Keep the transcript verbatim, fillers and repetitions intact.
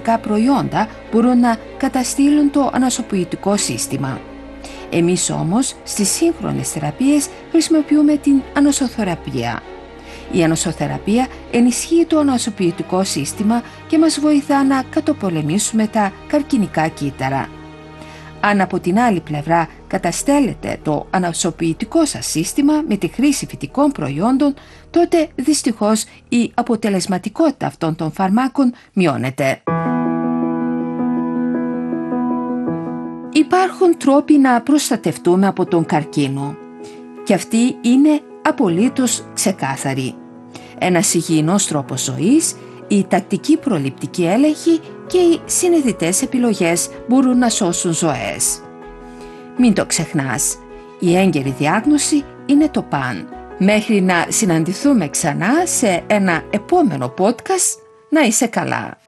ιατρικά προϊόντα μπορούν να καταστήλουν το ανοσοποιητικό σύστημα. Εμείς όμως στις σύγχρονες θεραπείες χρησιμοποιούμε την ανοσοθεραπεία. Η ανοσοθεραπεία ενισχύει το ανοσοποιητικό σύστημα και μας βοηθά να καταπολεμήσουμε τα καρκινικά κύτταρα. Αν από την άλλη πλευρά καταστέλλεται το ανοσοποιητικό σας σύστημα με τη χρήση φυτικών προϊόντων, τότε δυστυχώς η αποτελεσματικότητα αυτών των φαρμάκων μειώνεται. Υπάρχουν τρόποι να προστατευτούμε από τον καρκίνο και αυτοί είναι απολύτως ξεκάθαροι. Ένας υγιεινός τρόπος ζωής, η τακτική προληπτική έλεγχη και οι συνειδητές επιλογές μπορούν να σώσουν ζωές. Μην το ξεχνάς, η έγκαιρη διάγνωση είναι το παν. Μέχρι να συναντηθούμε ξανά σε ένα επόμενο podcast, να είσαι καλά.